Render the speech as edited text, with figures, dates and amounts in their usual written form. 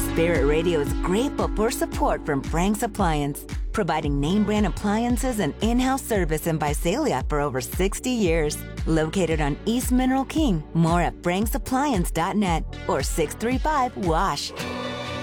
Spirit Radio is grateful for support from Frank's Appliance, providing name brand appliances and in-house service in Visalia for over 60 years. Located on East Mineral King. More at franksappliance.net or 635-WASH.